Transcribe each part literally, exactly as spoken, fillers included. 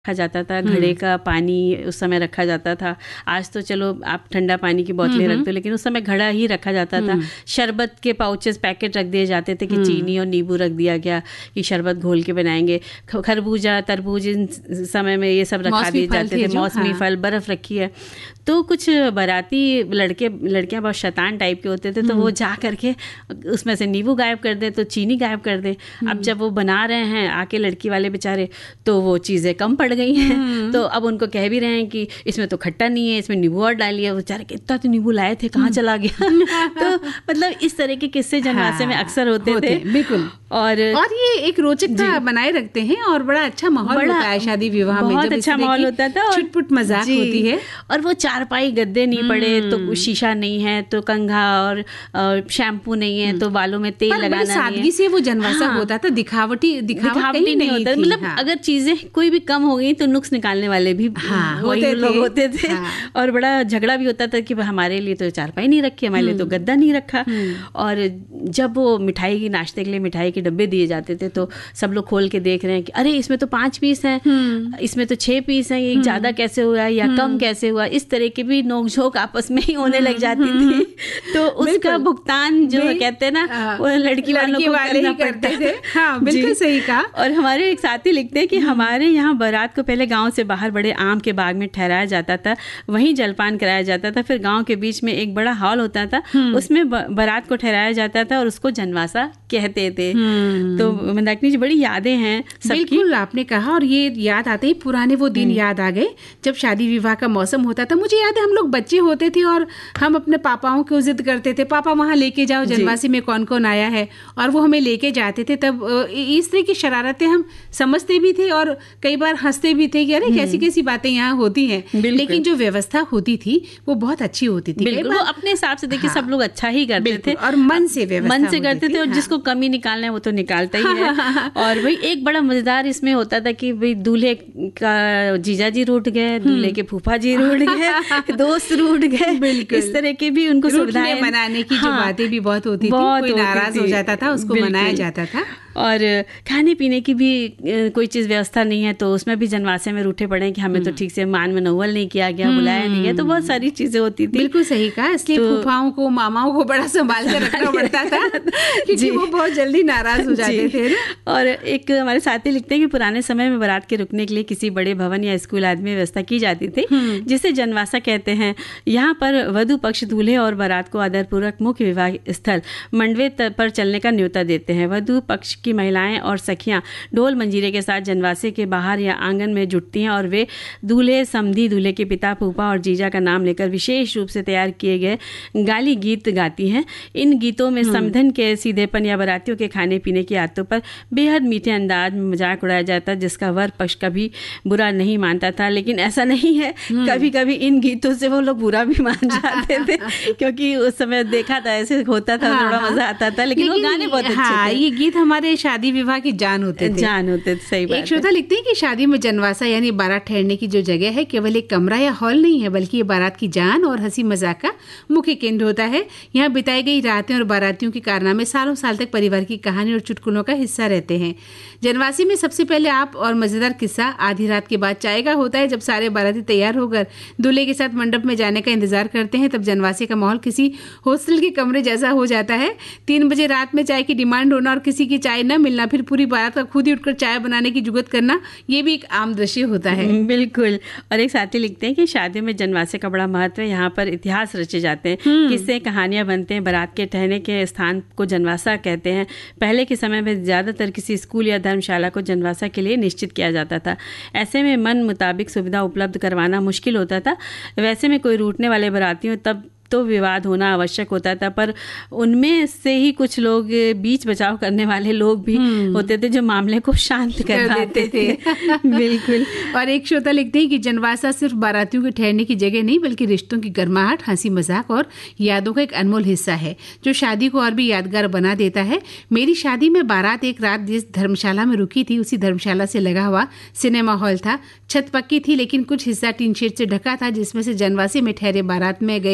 रखा जाता था, घड़े का पानी उस समय रखा जाता था। आज तो चलो आप ठंडा पानी की बोतलें रखते हो, लेकिन उस समय घड़ा ही रखा जाता था। शरबत के पाउचेस पैकेट रख दिए जाते थे कि चीनी और नींबू रख दिया गया कि शरबत घोल के बनाएंगे। खरबूजा, तरबूज इन समय में ये सब रखा दिए जाते थे, मौसमी फल, बर्फ रखी है। तो कुछ बाराती लड़के लड़कियां बहुत शैतान टाइप के होते थे, तो वो जा करके उसमें से नींबू गायब कर दे तो चीनी गायब कर दे। अब जब वो बना रहे हैं आके लड़की वाले बेचारे, तो वो चीज़ें कम पड़ गई हैं, तो अब उनको कह भी रहे हैं कि इसमें तो खट्टा नहीं है, इसमें नींबू और डालिए। बेचारे कितना तो नींबू लाए थे, कहाँ चला गया। तो मतलब इस तरह के किस्से जनवासे में अक्सर होते थे। बिल्कुल। और और ये एक रोचकता बनाए रखते हैं और बड़ा अच्छा माहौल होता है शादी विवाह में, बहुत अच्छा माहौल होता था, छुटपुट मजाक होती है। और वो चारपाई गद्दे नहीं पड़े, तो शीशा नहीं है, तो कंघा और शैम्पू नहीं है, तो बालों में तेल लगाना नहीं है। सादगी से वो जनवासा होता था, दिखावटी दिखावटी नहीं होता। मतलब अगर चीजें कोई भी कम हो गई तो नुक्स निकालने वाले भी वही लोग होते थे। और बड़ा झगड़ा भी होता था कि हमारे लिए तो चारपाई नहीं रखी, हमारे लिए तो गद्दा नहीं रखा। और जब वो मिठाई की नाश्ते के लिए मिठाई के डब्बे दिए जाते थे, तो सब लोग खोल के देख रहे हैं कि अरे इसमें तो पांच पीस हैं, इसमें तो छह पीस हैं, ये ज्यादा कैसे हुआ या कम कैसे हुआ। इस तरह की भी नोकझोंक आपस में ही होने लग जाती थी। तो उसका भुगतान जो कहते हैं ना, वो लड़की वालों को करना पड़ता थे। हाँ, बिल्कुल सही कहा। और हमारे एक साथी लिखते हैं कि हमारे यहाँ बारात को पहले गांव से बाहर बड़े आम के बाग में ठहराया जाता था, वहीं जलपान कराया जाता था। फिर गांव के बीच में एक बड़ा हॉल होता था, उसमें बारात को ठहराया जाता था और उसको जनवासा कहते थे। तो मंदाकिनी जी, बड़ी यादें हैं। बिल्कुल आपने कहा, और ये याद आते ही पुराने वो दिन याद आ गए जब शादी विवाह का मौसम होता था। मुझे याद है हम लोग बच्चे होते थे और हम अपने पापाओं को जिद करते थे, पापा वहाँ लेके जाओ, जनवासी में कौन कौन आया है, और वो हमें लेके जाते थे। तब इस तरह की शरारतें हम समझते भी थे और कई बार हंसते भी थे कि अरे कैसी कैसी बातें यहाँ होती हैं। लेकिन जो व्यवस्था होती थी वो बहुत अच्छी होती थी। वो अपने हिसाब से देखिए, सब लोग अच्छा ही करते थे और मन से व्यवस्था मन से करते थे। और जिसको कमी निकालना है वो तो निकालता ही है। और भाई एक बड़ा मजेदार इसमें होता था कि भाई दूल्हे का जीजा जी रूठ गए, दूल्हे के फूफा जी रूठ गए, दोस्त रूठ गए, इस तरह के भी उनको सुविधाएं मनाने की जो बातें भी बहुत होती थी। कोई नाराज हो जाता था, उसको मनाया जाता था। और खाने पीने की भी कोई चीज़ व्यवस्था नहीं है, तो उसमें भी जनवासे में रूठे पड़े कि हमें तो ठीक से मान मनोवल नहीं किया गया, बुलाया नहीं गया। तो बहुत सारी चीजें होती थी। बिल्कुल सही कहा। इसलिए तो, फूफाओं को, मामाओं को बड़ा संभाल कर रखना पड़ता था क्योंकि वो बहुत जल्दी नाराज हो जाते थे ना। और एक हमारे साथी लिखते हैं कि पुराने समय में बारात के रुकने के लिए किसी बड़े भवन या स्कूल आदि में व्यवस्था की जाती थी, जिसे जनवासा कहते हैं। यहाँ पर वधु पक्ष दूल्हे और बारात को आदरपूर्वक मुख्य विवाह स्थल मंडवे पर चलने का न्योता देते हैं। वधु पक्ष की महिलाएं और सखियां ढोल मंजीरे के साथ जनवासे के बाहर या आंगन में जुटती हैं और वे दूल्हे, समधी, दूल्हे के पिता, फूफा और जीजा का नाम लेकर विशेष रूप से तैयार किए गए गाली गीत गाती हैं। इन गीतों में समधन के सीधेपन या बारातियों के खाने पीने की आदतों पर बेहद मीठे अंदाज में मजाक उड़ाया जाता, जिसका वर पक्ष कभी बुरा नहीं मानता था। लेकिन ऐसा नहीं है, कभी कभी इन गीतों से वो लोग बुरा भी मान जाते थे, क्योंकि उस समय देखा था ऐसे होता था, थोड़ा मजा आता था। लेकिन वो गाने बहुत अच्छे थे। ये गीत हमारे शादी विवाह की जान होते थे जान होते थे सही बात है। एक श्रोता लिखते हैं कि शादी में जनवासा यानी बारात ठहरने की जो जगह है केवल एक कमरा या हॉल नहीं है, बल्कि ये बारात की जान और हंसी मजाक का मुख्य केंद्र होता है। यहाँ बिताई गई रातें और बारातियों के कारनामे सालों साल तक परिवार की कहानी और चुटकुलों का हिस्सा रहते हैं। जनवासी में सबसे पहले आप और मजेदार किस्सा आधी रात के बाद चाय का होता है। जब सारे बाराती तैयार होकर दूल्हे के साथ मंडप में जाने का इंतजार करते हैं, तब जनवासी का माहौल किसी हॉस्टल के कमरे जैसा हो जाता है। तीन बजे रात में चाय की डिमांड होना और किसी की चाय न मिलना, फिर पूरी बारात का खुद ही उठकर चाय बनाने की जुगत करना, ये भी एक आम दृश्य होता है। बिल्कुल। और एक साथी लिखते हैं कि शादियों में जनवासे का बड़ा महत्व है। यहाँ पर इतिहास रचे जाते हैं, किस्से, कहानियां बनते हैं। बारात के ठहरने के स्थान को जनवासा कहते हैं। पहले के समय में ज्यादातर किसी स्कूल या धर्मशाला को जनवासा के लिए निश्चित किया जाता था। ऐसे में मन मुताबिक सुविधा उपलब्ध करवाना मुश्किल होता था। वैसे में कोई रूठने वाले बारातियों तब तो विवाद होना आवश्यक होता था, पर उनमें से ही कुछ लोग बीच बचाव करने वाले लोग भी होते थे जो मामले को शांत कर देते थे। बिल्कुल। और एक श्रोता लिखते हैं कि जनवासा सिर्फ बारातियों के ठहरने की जगह नहीं, बल्कि रिश्तों की गर्माहट, हंसी मजाक और यादों का एक अनमोल हिस्सा है, जो शादी को और भी यादगार बना देता है। मेरी शादी में बारात एक रात जिस धर्मशाला में रुकी थी, उसी धर्मशाला से लगा हुआ सिनेमा हॉल था। छत पक्की थी, लेकिन कुछ हिस्सा टीन शेड से ढका था, जिसमें से जनवासी में ठहरे बारात में गए बच्चे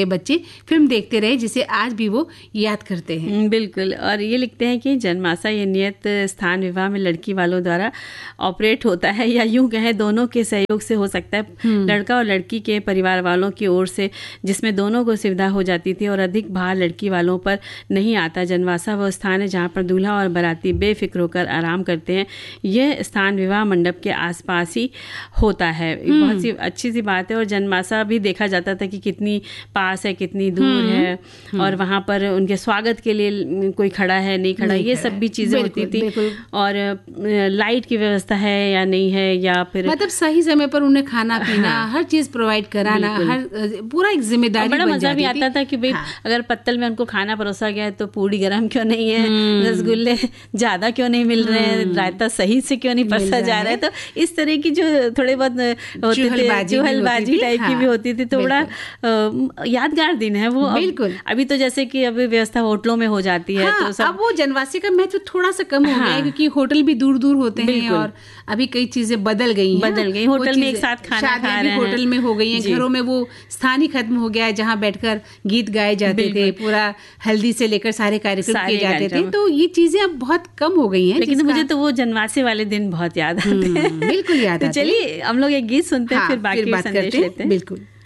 फिल्म देखते रहे जिसे आज भी वो याद करते हैं। बिल्कुल। और ये लिखते हैं कि जनमासा ये नियत स्थान विवाह में लड़की वालों द्वारा ऑपरेट होता है, या यूं कहें दोनों के सहयोग से हो सकता है, लड़का और लड़की के परिवार वालों की ओर से, जिसमें दोनों को सुविधा हो जाती थी और अधिक भार लड़की वालों पर नहीं आता। जनवासा वो स्थान है जहाँ पर दूल्हा और बाराती बेफिक्र होकर आराम करते हैं। यह स्थान विवाह मंडप के आसपास ही होता है। बहुत सी अच्छी सी बात है। और जनमासा भी देखा जाता था कि कितनी पास है, कितनी दूर है, और वहाँ पर उनके स्वागत के लिए कोई खड़ा है नहीं खड़ा, ये सब भी चीजें होती थी। और लाइट की व्यवस्था है या नहीं है, या फिर मतलब सही समय पर उन्हें खाना पीना, हाँ, हर चीज प्रोवाइड कराना, हर पूरा एक जिम्मेदारी। बड़ा मजा भी आता था कि भाई हाँ, अगर पत्तल में उनको खाना परोसा गया है तो पूड़ी गरम क्यों नहीं है, रसगुल्ले ज्यादा क्यों नहीं मिल रहे हैं, रायता सही से क्यों नहीं परसा जा रहा है। तो इस तरह की जो थोड़े बहुत होते थे, चूहलबाजी टाइप की भी होती थी। तो बड़ा यादगार दिन है वो। बिल्कुल। अभी तो जैसे कि अभी व्यवस्था होटलों में हो जाती है, हाँ, तो सब अब वो जनवासी का महत्व थोड़ा सा कम हो गया है, क्योंकि होटल भी दूर दूर होते हैं और अभी कई चीजें बदल गई हैं। बदल गई होटल में एक साथ खाना खा रहे हैं, होटल में हो गई हैं। घरों में वो स्थान ही खत्म हो गया है जहाँ बैठकर गीत गाए जाते थे, पूरा हल्दी से लेकर सारे कार्यक्रम किए जाते थे। तो ये चीजें अब बहुत कम हो गई हैं। लेकिन मुझे तो वो जनवासे वाले दिन बहुत याद आते हैं। बिल्कुल याद आते हैं। चलिए हम लोग एक गीत सुनते हैं, फिर बाकी संदेश लेते हैं। बिल्कुल।